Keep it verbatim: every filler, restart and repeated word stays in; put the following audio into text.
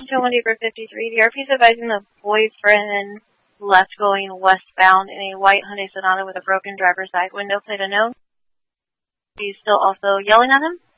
Washington, one Deeper fifty-three. D R P is advising the boyfriend left going westbound in a white Hyundai Sonata with a broken driver's side window, plate unknown. He's still also yelling at him.